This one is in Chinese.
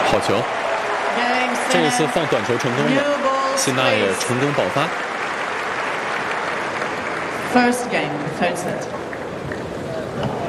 好球！这一次放短球成功了，辛纳尔成功爆发。 First game, third set.